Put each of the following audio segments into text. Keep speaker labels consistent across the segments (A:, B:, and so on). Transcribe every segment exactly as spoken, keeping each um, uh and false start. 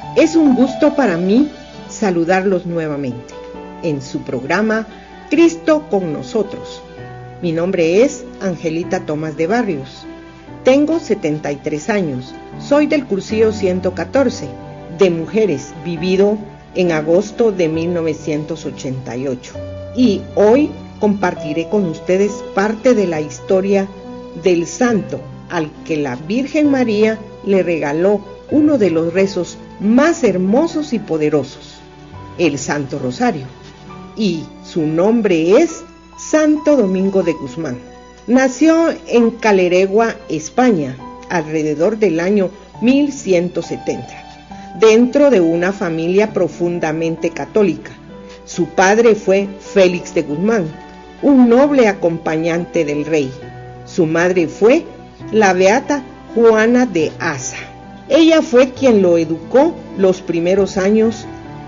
A: Es un gusto para mí saludarlos nuevamente en su programa Cristo con nosotros. Mi nombre es Angelita Tomás de Barrios. Tengo setenta y tres años. Soy del cursillo ciento catorce de mujeres, vivido en agosto de mil novecientos ochenta y ocho. Y hoy compartiré con ustedes parte de la historia del santo al que la Virgen María le regaló uno de los rezos más hermosos y poderosos, el Santo Rosario. Y su nombre es Santo Domingo de Guzmán. Nació en Caleregua, España, alrededor del año mil ciento setenta, dentro de una familia profundamente católica. Su padre fue Félix de Guzmán, un noble acompañante del rey. Su madre fue la beata Juana de Asa. Ella fue quien lo educó los primeros años,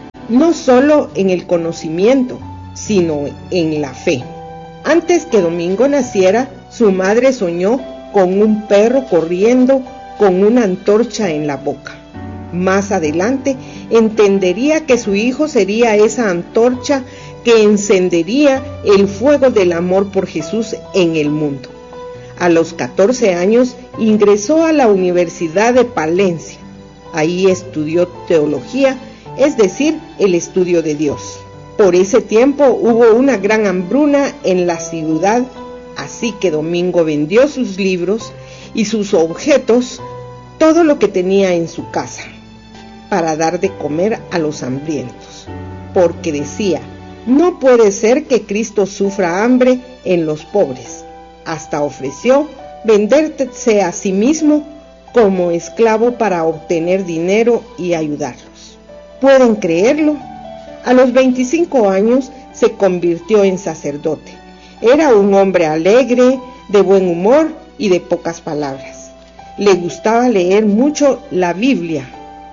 A: no solo en el conocimiento, sino en la fe. Antes que Domingo naciera, su madre soñó con un perro corriendo con una antorcha en la boca. Más adelante entendería que su hijo sería esa antorcha que encendería el fuego del amor por Jesús en el mundo. A los catorce años ingresó a la Universidad de Palencia. Ahí estudió teología, es decir, el estudio de Dios. Por ese tiempo hubo una gran hambruna en la ciudad, así que Domingo vendió sus libros y sus objetos, todo lo que tenía en su casa, para dar de comer a los hambrientos, porque decía, no puede ser que Cristo sufra hambre en los pobres. Hasta ofreció venderse a sí mismo como esclavo para obtener dinero y ayudarlos. ¿Pueden creerlo? A los veinticinco años se convirtió en sacerdote. Era un hombre alegre, de buen humor y de pocas palabras. Le gustaba leer mucho la Biblia.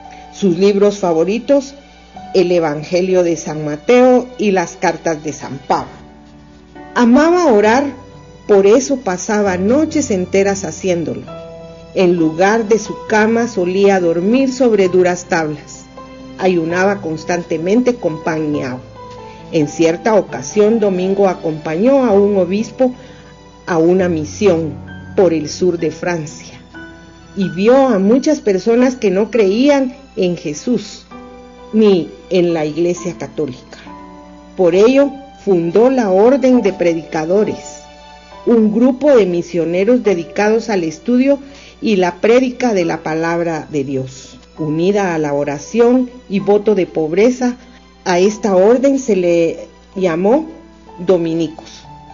A: Sus libros favoritos, el Evangelio de San Mateo y las cartas de San Pablo. Amaba orar. Por eso pasaba noches enteras haciéndolo. En lugar de su cama solía dormir sobre duras tablas. Ayunaba constantemente con pan y agua. En cierta ocasión, Domingo acompañó a un obispo a una misión por el sur de Francia y vio a muchas personas que no creían en Jesús ni en la Iglesia Católica. Por ello, fundó la Orden de Predicadores, un grupo de misioneros dedicados al estudio y la prédica de la palabra de Dios. Unida a la oración y voto de pobreza, a esta orden se le llamó dominicos,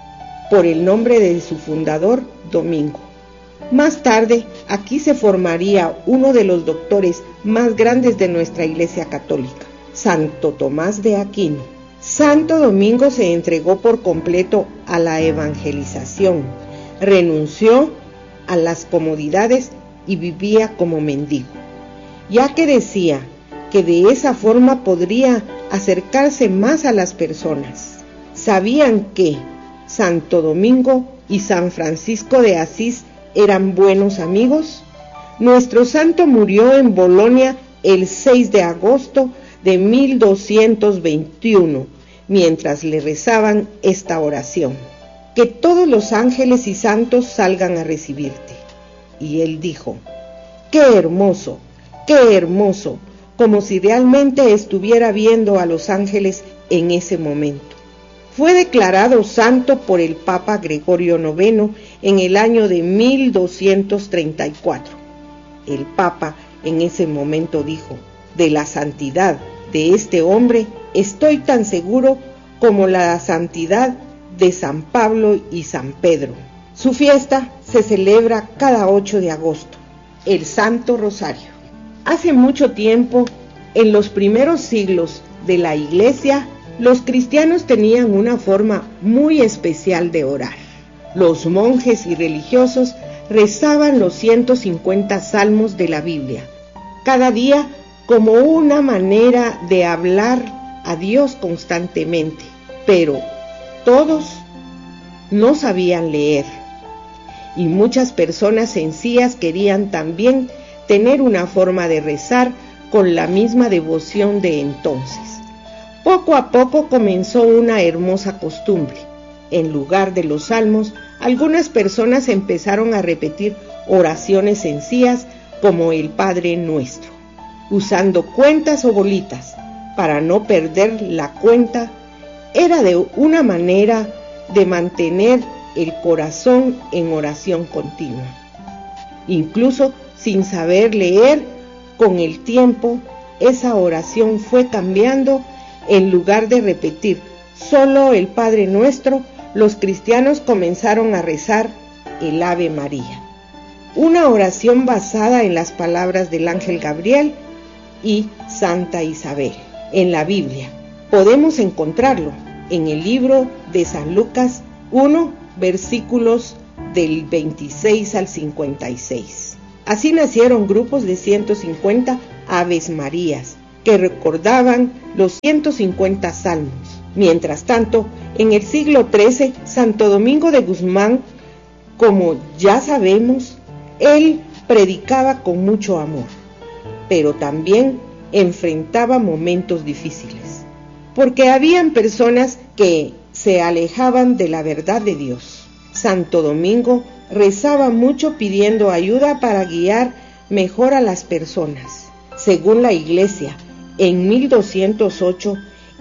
A: por el nombre de su fundador, Domingo. Más tarde, aquí se formaría uno de los doctores más grandes de nuestra Iglesia Católica, Santo Tomás de Aquino. Santo Domingo se entregó por completo a la evangelización, renunció a las comodidades y vivía como mendigo, ya que decía que de esa forma podría acercarse más a las personas. ¿Sabían que Santo Domingo y San Francisco de Asís eran buenos amigos? Nuestro santo murió en Bolonia el seis de agosto de mil doscientos veintiuno, mientras le rezaban esta oración: que todos los ángeles y santos salgan a recibirte. Y él dijo: ¡qué hermoso, qué hermoso! Como si realmente estuviera viendo a los ángeles en ese momento. Fue declarado santo por el Papa Gregorio noveno en el año de mil doscientos treinta y cuatro. El Papa en ese momento dijo: de la santidad de este hombre estoy tan seguro como la santidad de San Pablo y San Pedro. Su fiesta se celebra cada ocho de agosto, el Santo Rosario. Hace mucho tiempo, en los primeros siglos de la Iglesia, los cristianos tenían una forma muy especial de orar. Los monjes y religiosos rezaban los ciento cincuenta salmos de la Biblia, cada día como una manera de hablar a Dios constantemente, pero todos no sabían leer, y muchas personas sencillas querían también tener una forma de rezar con la misma devoción de entonces. Poco a poco comenzó una hermosa costumbre. En lugar de los salmos, algunas personas empezaron a repetir oraciones sencillas como el Padre Nuestro, usando cuentas o bolitas para no perder la cuenta. Era de una manera de mantener el corazón en oración continua. Incluso sin saber leer, con el tiempo, esa oración fue cambiando. En lugar de repetir solo el Padre Nuestro, los cristianos comenzaron a rezar el Ave María, una oración basada en las palabras del ángel Gabriel y Santa Isabel. En la Biblia podemos encontrarlo en el libro de San Lucas uno, versículos del veintiséis al cincuenta y seis. Así nacieron grupos de ciento cincuenta Aves Marías, que recordaban los ciento cincuenta salmos. Mientras tanto, en el siglo trece, Santo Domingo de Guzmán, como ya sabemos, él predicaba con mucho amor, pero también enfrentaba momentos difíciles, porque habían personas que se alejaban de la verdad de Dios. Santo Domingo rezaba mucho pidiendo ayuda para guiar mejor a las personas. Según la Iglesia, en mil doscientos ocho,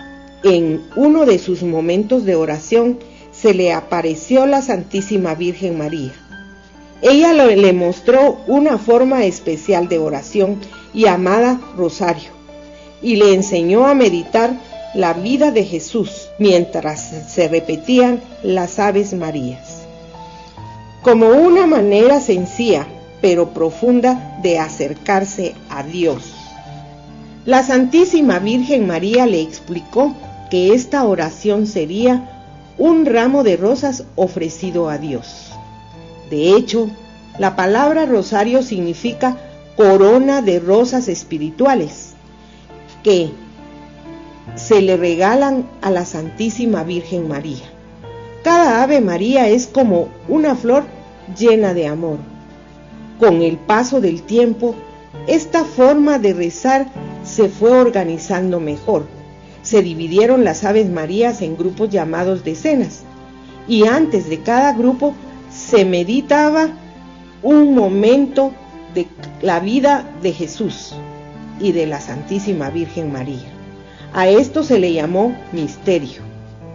A: en uno de sus momentos de oración, se le apareció la Santísima Virgen María. Ella le mostró una forma especial de oración llamada rosario, y le enseñó a meditar la vida de Jesús mientras se repetían las Aves Marías, como una manera sencilla pero profunda de acercarse a Dios. La Santísima Virgen María le explicó que esta oración sería un ramo de rosas ofrecido a Dios. De hecho, la palabra rosario significa corona de rosas espirituales, que se le regalan a la Santísima Virgen María. Cada Ave María es como una flor llena de amor. Con el paso del tiempo, esta forma de rezar se fue organizando mejor. Se dividieron las Aves Marías en grupos llamados decenas, y antes de cada grupo se meditaba un momento de la vida de Jesús y de la Santísima Virgen María. A esto se le llamó misterio.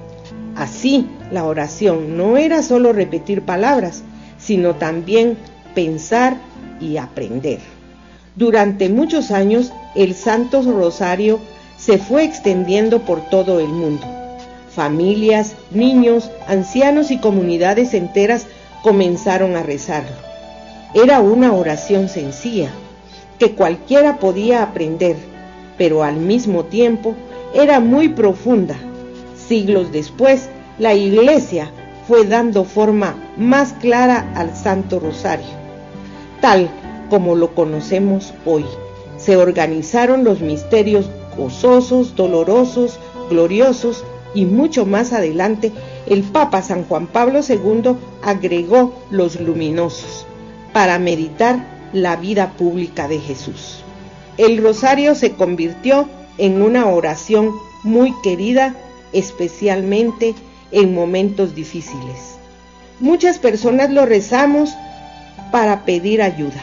A: Así, la oración no era solo repetir palabras, sino también pensar y aprender. Durante muchos años, el Santo Rosario se fue extendiendo por todo el mundo. Familias, niños, ancianos y comunidades enteras comenzaron a rezarlo. Era una oración sencilla, que cualquiera podía aprender, pero al mismo tiempo era muy profunda. Siglos después, la Iglesia fue dando forma más clara al Santo Rosario, tal como lo conocemos hoy. Se organizaron los misterios gozosos, dolorosos, gloriosos, y mucho más adelante el Papa San Juan Pablo segundo agregó los luminosos para meditar la vida pública de Jesús. El rosario se convirtió en una oración muy querida, especialmente en momentos difíciles. Muchas personas lo rezamos para pedir ayuda,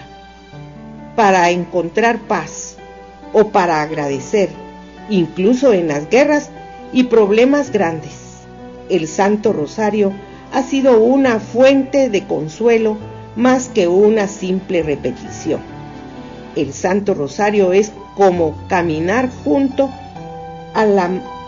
A: para encontrar paz o para agradecer, incluso en las guerras y problemas grandes. El Santo Rosario ha sido una fuente de consuelo más que una simple repetición. El Santo Rosario es como caminar junto a la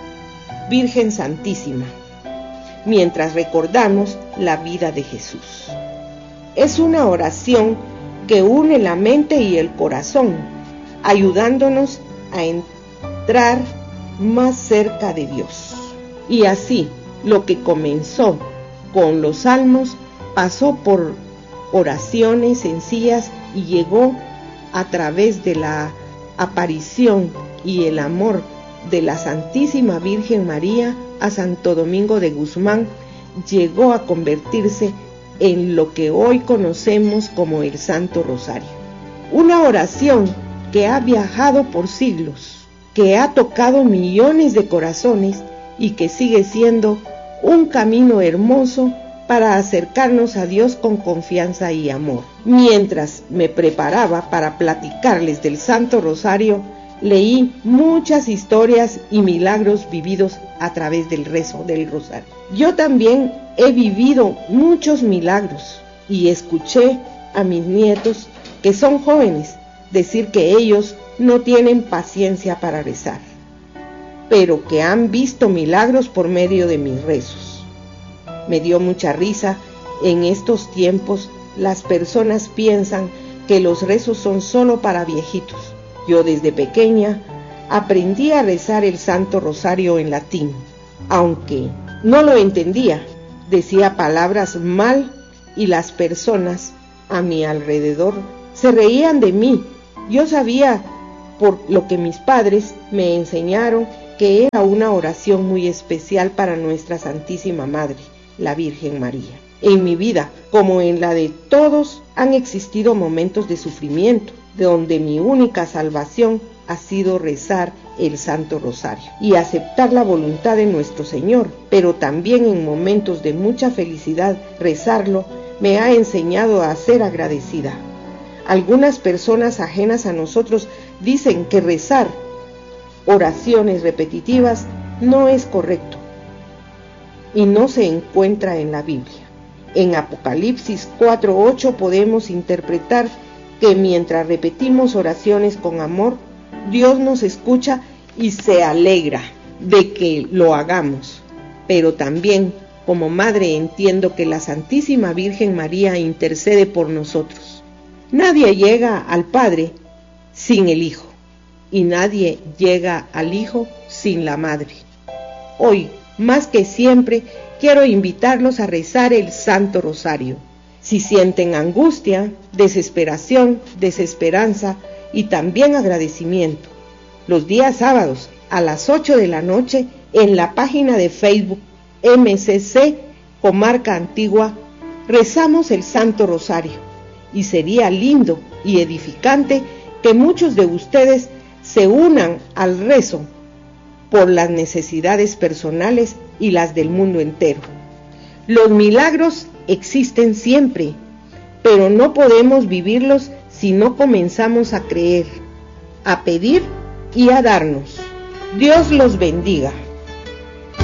A: Virgen Santísima, mientras recordamos la vida de Jesús. Es una oración que une la mente y el corazón, ayudándonos a entrar más cerca de Dios. Y así, lo que comenzó con los salmos pasó por oraciones sencillas y llegó a través de la aparición y el amor de la Santísima Virgen María a Santo Domingo de Guzmán, llegó a convertirse en lo que hoy conocemos como el Santo Rosario. Una oración que ha viajado por siglos, que ha tocado millones de corazones y que sigue siendo un camino hermoso para acercarnos a Dios con confianza y amor. Mientras me preparaba para platicarles del Santo Rosario, leí muchas historias y milagros vividos a través del rezo del Rosario. Yo también he vivido muchos milagros y escuché a mis nietos, que son jóvenes, decir que ellos no tienen paciencia para rezar, pero que han visto milagros por medio de mis rezos. Me dio mucha risa. En estos tiempos las personas piensan que los rezos son solo para viejitos. Yo desde pequeña aprendí a rezar el Santo Rosario en latín, aunque no lo entendía. Decía palabras mal y las personas a mi alrededor se reían de mí. Yo sabía, por lo que mis padres me enseñaron, que era una oración muy especial para nuestra Santísima Madre, la Virgen María. En mi vida, como en la de todos, han existido momentos de sufrimiento, donde mi única salvación ha sido rezar el Santo Rosario y aceptar la voluntad de nuestro Señor, pero también en momentos de mucha felicidad, rezarlo me ha enseñado a ser agradecida. Algunas personas ajenas a nosotros dicen que rezar oraciones repetitivas no es correcto y no se encuentra en la Biblia. En Apocalipsis cuatro ocho podemos interpretar que mientras repetimos oraciones con amor, Dios nos escucha y se alegra de que lo hagamos. Pero también, como madre, entiendo que la Santísima Virgen María intercede por nosotros. Nadie llega al Padre sin el Hijo, y nadie llega al Hijo sin la Madre. Hoy, más que siempre, quiero invitarlos a rezar el Santo Rosario. Si sienten angustia, desesperación, desesperanza y también agradecimiento, los días sábados a las ocho de la noche en la página de Facebook M C C Comarca Antigua, rezamos el Santo Rosario, y sería lindo y edificante que muchos de ustedes se unan al rezo por las necesidades personales y las del mundo entero. Los milagros existen siempre, pero no podemos vivirlos si no comenzamos a creer, a pedir y a darnos. Dios los bendiga.